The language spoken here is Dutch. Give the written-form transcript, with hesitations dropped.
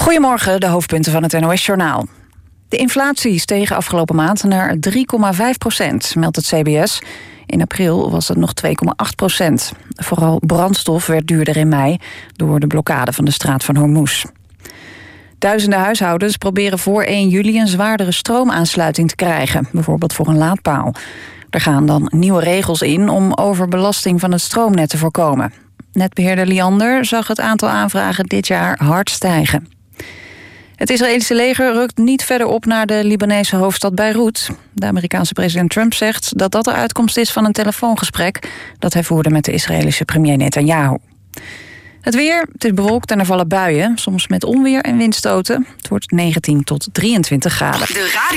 Goedemorgen, de hoofdpunten van het NOS-journaal. De inflatie steeg afgelopen maand naar 3,5%, meldt het CBS. In april was het nog 2,8%. Vooral brandstof werd duurder in mei door de blokkade van de straat van Hormuz. Duizenden huishoudens proberen voor 1 juli een zwaardere stroomaansluiting te krijgen, bijvoorbeeld voor een laadpaal. Er gaan dan nieuwe regels in om overbelasting van het stroomnet te voorkomen. Netbeheerder Liander zag het aantal aanvragen dit jaar hard stijgen. Het Israëlische leger rukt niet verder op naar de Libanese hoofdstad Beirut. De Amerikaanse president Trump zegt dat dat de uitkomst is van een telefoongesprek dat hij voerde met de Israëlische premier Netanyahu. Het weer, het is bewolkt en er vallen buien, soms met onweer en windstoten. Het wordt 19 tot 23 graden.